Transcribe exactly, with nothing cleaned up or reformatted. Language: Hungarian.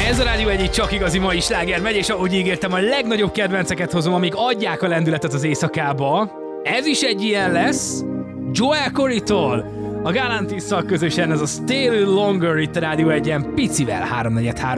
Ez a Rádió egy csak igazi mai sláger megy, és ahogy ígértem, a legnagyob kedvenceket hozom, amik adják a lendületet az éjszakába. Ez is egy ilyen lesz. Joel Corey-tól, a Galantisszal közösen ez a Stay a Little Longer itt a Rádió egyen picivel háromnegyed három